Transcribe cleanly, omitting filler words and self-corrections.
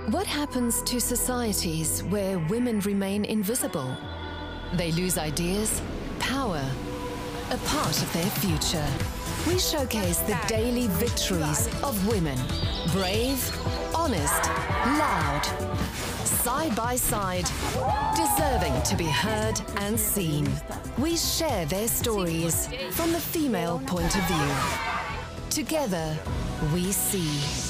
What happens to societies where women remain invisible? They lose ideas, power, a part of their future. We showcase the daily victories of women. Brave, honest, loud, side by side, deserving to be heard and seen. We share their stories from the female point of view. Together, we see.